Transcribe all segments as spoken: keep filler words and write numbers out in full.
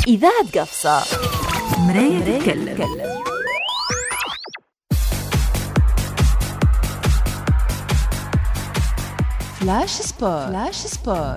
إذاعة قفصة، مراية تتكلم. فلاش سبور. فلاش سبور.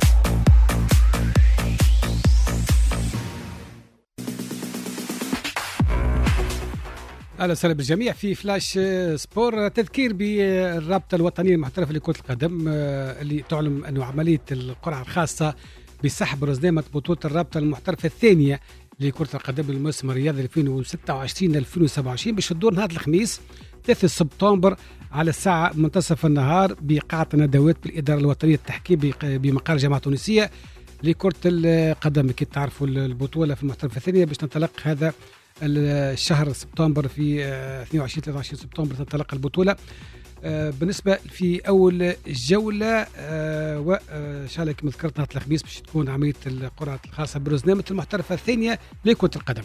أهلا وسهلا بالجميع في فلاش سبور. تذكير بالرابطة الوطنية المحترفة لكرة القدم اللي تعلن أنه عملية القرعة الخاصة بسحب رزنامة بطولة الرابطة المحترفة الثانية لكرة القدم للموسم الرياضي ألفين وستة وعشرين ألفين وسبعة وعشرين باش تدور نهار الخميس ثلاثة سبتمبر على الساعة منتصف النهار بقاعة الندوات بالإدارة الوطنية التحكيم بمقر جامعة تونسية لكرة القدم. كي تعرفوا البطولة في المحترفة الثانية باش تنطلق هذا الشهر سبتمبر، في اثنين وعشرين ثلاثة وعشرين سبتمبر تنطلق البطولة. بالنسبة في أول جولة وشالك كما ذكرت نهار الخميس باش تكون عملية القرعة الخاصة برزنامة المحترفة الثانية لكرة القدم.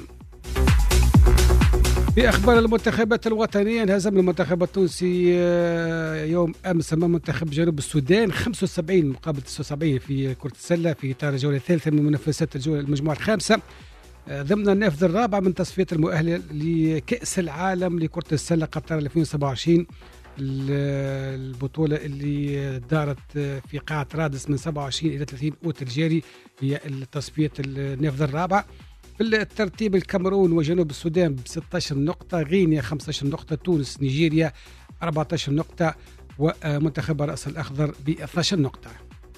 في أخبار المنتخبات الوطنية، انهزم المنتخب التونسي يوم أمس أمام منتخب جنوب السودان خمسة وسبعين مقابل تسعة وسبعين في كرة السلة في إطار الجولة الثالثة من منافسات الجولة المجموعة الخامسة ضمن النافذة الرابعة من تصفية المؤهلة لكأس العالم لكرة السلة قطر ألفين وسبعة وعشرين. البطولة اللي دارت في قاعة رادس من سبعة وعشرين إلى ثلاثين أوت الجاري هي تصفية النافذة الرابعة. في الترتيب الكاميرون وجنوب السودان ب ستة عشر نقطة، غينيا خمسة عشر نقطة، تونس نيجيريا أربعة عشر نقطة، ومنتخب الرأس الأخضر ب اثنتي عشرة نقطة.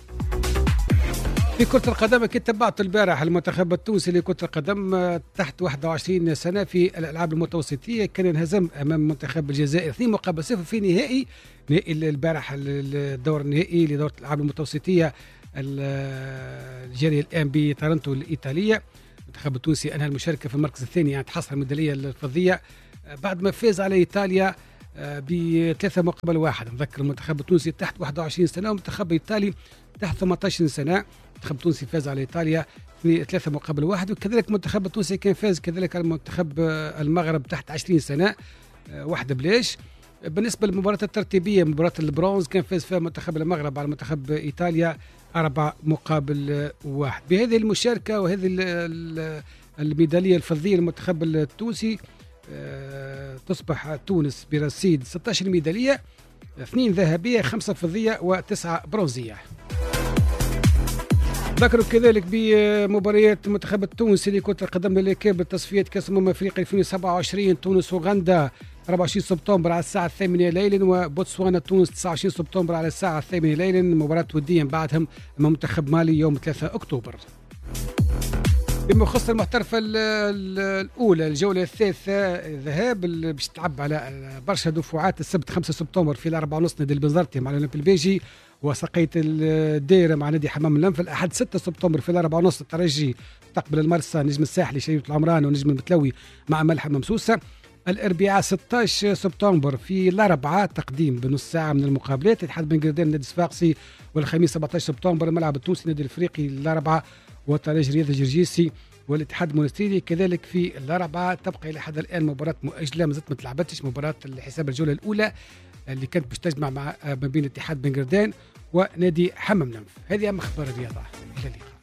في كرة القدم كي تبعت البارح المنتخب التونسي لكرة القدم تحت واحد وعشرين سنة في الألعاب المتوسطية كان انهزم أمام منتخب الجزائر اثنين مقابل صفر في نهائي نهائي البارح الدور النهائي لدورة الألعاب المتوسطية الجارية الآن بتورنتو الإيطالية. المنتخب التونسي أنهى المشاركة في المركز الثاني، يعني تحصل الميدالية الفضية بعد ما فاز على إيطاليا بثلاثة مقابل واحد. نذكر المنتخب التونسي تحت واحد وعشرين سنة ومنتخب إيطالي تحت ثمانية عشر سنة. المنتخب التونسي فاز على إيطاليا ثلاثة مقابل واحد، وكذلك المنتخب التونسي كان فاز كذلك على المنتخب المغرب تحت عشرين سنة واحد بلاش. بالنسبة للمباراة الترتيبية مباراة البرونز كان فاز فيها منتخب المغرب على منتخب إيطاليا أربعة مقابل واحد. بهذه المشاركة وهذه الميدالية الفضية للمنتخب التونسي تصبح تونس برصيد ستة عشر ميدالية، اثنين ذهبية خمسة فضية وتسعة برونزية. ذكروا كذلك بمباريات المنتخب التونسي لكرة القدم للكاب بالتصفية كأس أمم أفريقيا ألفين وسبعة وعشرين، تونس وغندا أربعة وعشرين سبتمبر على الساعة الثامنة ليلا، وبوتسوانا تونس تسعة وعشرين سبتمبر على الساعة الثامنة ليلا، مباراة ودية بعدهم أمام منتخب مالي يوم ثلاثة أكتوبر. بما يخص المحترفة الأولى الجولة الثالثة ذهاب باش تلعب على برشا دفعات السبت خمسة سبتمبر في الأربعة ونص نادي البنزرتي مع الأولمبي البيجي، وسقيت الدائرة مع نادي حمام اللنف. الأحد ستة سبتمبر في الأربعة ونص الترجي تقبل المرسى نجم الساحلي شريف العمران ونجم المتلوي مع ملحم ممسوسة. الأربعاء ستة عشر سبتمبر في الأربعة تقديم بنص ساعة من المقابلات الاتحاد بن قردان نادي صفاقسي، والخميس سبعة عشر سبتمبر الملعب التونسي نادي الافريقي الأربعة والترجي رياض الجرجيسي والاتحاد المونستيري. كذلك في الأربعة تبقى إلى حد الآن مباراة مؤجلة ما زالت ما تلعبتش، مباراة الحساب الجولة الأولى اللي كانت باش تجمع مع ما بين الاتحاد بن قردان ونادي حمام نمف. هذه أهم أخبار الرياضة. إلى اللقاء.